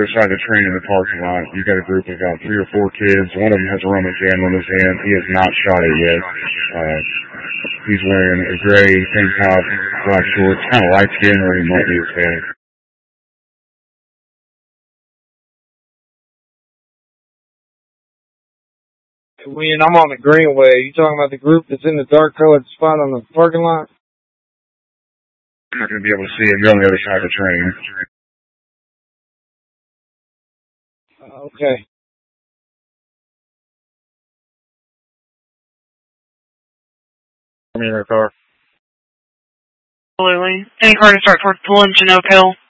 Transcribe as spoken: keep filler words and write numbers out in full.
beside the train in the parking lot. You got a group of about three or four kids. One of them has a Roman candle in his hand. He has not shot it yet. Uh, he's wearing a gray tank top, black shorts, kind of light skin, or he might be Hispanic. When I'm on the Greenway, you talking about the group that's in the dark colored spot on the parking lot? I'm not going to be able to see him. You're on the other side of the train. Uh, okay. I'm in your car. Absolutely. Any car to start towards the lunch in Oak Hill.